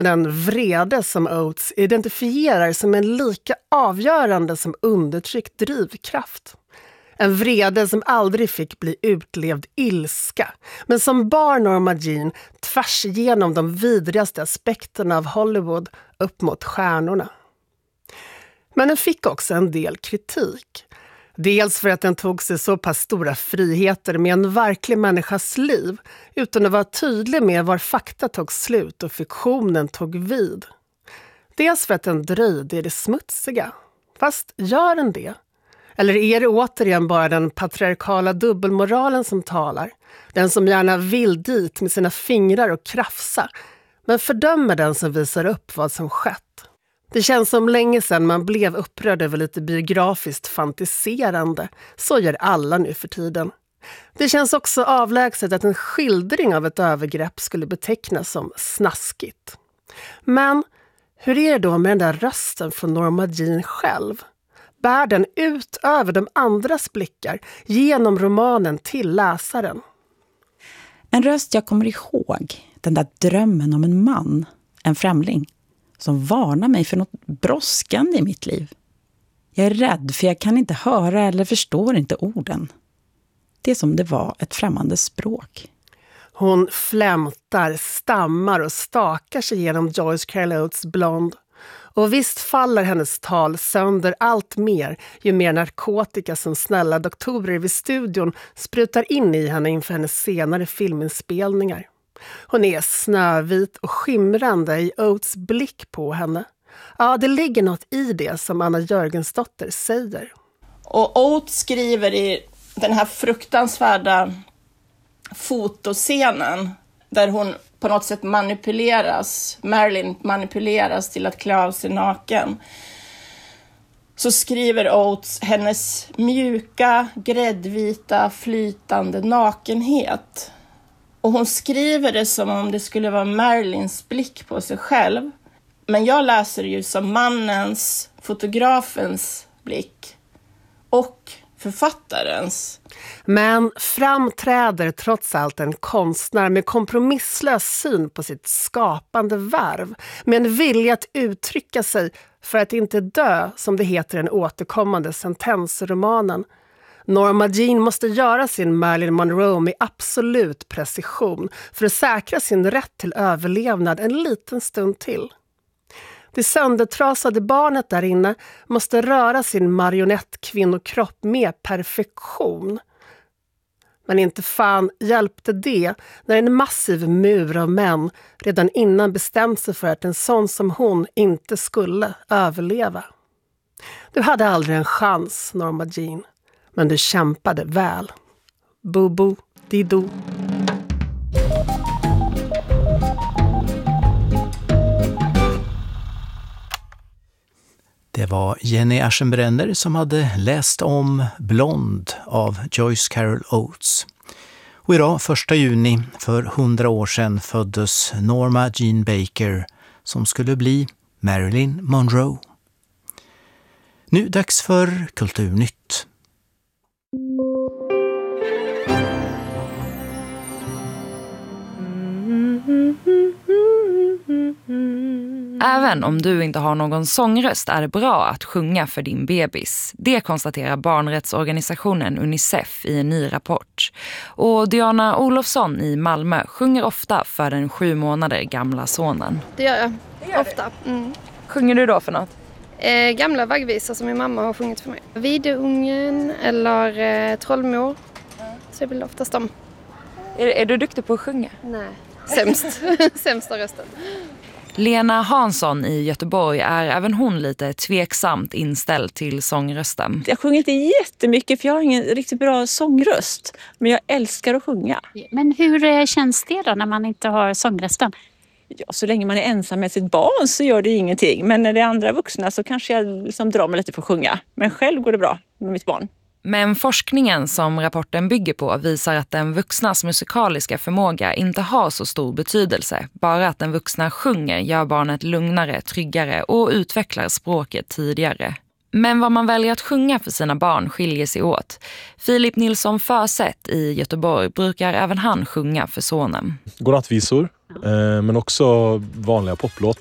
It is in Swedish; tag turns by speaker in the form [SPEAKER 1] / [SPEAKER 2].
[SPEAKER 1] Den vrede som Oates identifierar som en lika avgörande som undertryckt drivkraft. En vrede som aldrig fick bli utlevd ilska, men som bar Norma Jean tvärs igenom de vidrigaste aspekterna av Hollywood upp mot stjärnorna. Men den fick också en del kritik. Dels för att den tog sig så pass stora friheter med en verklig människas liv utan att vara tydlig med var fakta tog slut och fiktionen tog vid. Dels för att den dröjde i det smutsiga. Fast gör den det? Eller är det återigen bara den patriarkala dubbelmoralen som talar? Den som gärna vill dit med sina fingrar och krafsa, men fördömer den som visar upp vad som skett. Det känns som länge sedan man blev upprörd över lite biografiskt fantiserande. Så gör alla nu för tiden. Det känns också avlägset att en skildring av ett övergrepp skulle betecknas som snaskigt. Men hur är det då med den där rösten från Norma Jean själv? Bär den ut över de andras blickar genom romanen till läsaren?
[SPEAKER 2] En röst jag kommer ihåg, den där drömmen om en man, en främling, som varnar mig för något brådskande i mitt liv. Jag är rädd för jag kan inte höra eller förstår inte orden. Det är som det var ett främmande språk.
[SPEAKER 1] Hon flämtar, stammar och stakar sig genom Joyce Carol Oates Blonde. Och visst faller hennes tal sönder allt mer ju mer narkotika som snälla doktorer vid studion sprutar in i henne inför hennes senare filminspelningar. Hon är snövit och skimrande i Oates blick på henne. Ja, det ligger något i det som Anna Jörgensdotter säger.
[SPEAKER 3] Och Oates skriver i den här fruktansvärda fotoscenen där hon på något sätt Marilyn manipuleras till att klä av sig naken. Så skriver Oates hennes mjuka, gräddvita, flytande nakenhet. Och hon skriver det som om det skulle vara Marilyns blick på sig själv. Men jag läser det ju som mannens, fotografens blick och författarens.
[SPEAKER 1] Men framträder trots allt en konstnär med kompromisslös syn på sitt skapande värv, med en vilja att uttrycka sig för att inte dö, som det heter i den återkommande sentensromanen. Norma Jean måste göra sin Marilyn Monroe med absolut precision för att säkra sin rätt till överlevnad en liten stund till. Det söndertrasade barnet där inne måste röra sin marionettkvinnokropp med perfektion. Men inte fan hjälpte det när en massiv mur av män redan innan bestämt sig för att en sån som hon inte skulle överleva. Du hade aldrig en chans, Norma Jean, men du kämpade väl. Bobo, dido.
[SPEAKER 4] Det var Jenny Aschenbrenner som hade läst om Blond av Joyce Carol Oates. Och idag, 1 juni, för 100 år sedan föddes Norma Jean Baker som skulle bli Marilyn Monroe. Nu dags för Kulturnytt.
[SPEAKER 5] Även om du inte har någon sångröst är det bra att sjunga för din bebis. Det konstaterar barnrättsorganisationen UNICEF i en ny rapport. Och Diana Olofsson i Malmö sjunger ofta för den 7 månader gamla sonen.
[SPEAKER 6] Det gör jag, ofta. Mm.
[SPEAKER 5] Sjunger du då för något?
[SPEAKER 6] Gamla vaggvisor som min mamma har sjungit för mig. Videungen eller Trollmor. Så jag vill oftast dem.
[SPEAKER 5] Är du duktig på att sjunga?
[SPEAKER 6] Nej, sämst. Sämsta rösten.
[SPEAKER 5] Lena Hansson i Göteborg är även hon lite tveksamt inställd till sångrösten.
[SPEAKER 7] Jag sjunger inte jättemycket för jag har ingen riktigt bra sångröst. Men jag älskar att sjunga.
[SPEAKER 8] Men hur känns det då när man inte har sångrösten?
[SPEAKER 7] Ja, så länge man är ensam med sitt barn så gör det ingenting. Men när det är andra vuxna så kanske jag drar mig lite för att sjunga. Men själv går det bra med mitt barn.
[SPEAKER 5] Men forskningen som rapporten bygger på visar att den vuxnas musikaliska förmåga inte har så stor betydelse. Bara att den vuxna sjunger gör barnet lugnare, tryggare och utvecklar språket tidigare. Men vad man väljer att sjunga för sina barn skiljer sig åt. Filip Nilsson Försett i Göteborg brukar även han sjunga för sonen.
[SPEAKER 9] Godnattvisor, men också vanliga poplåt.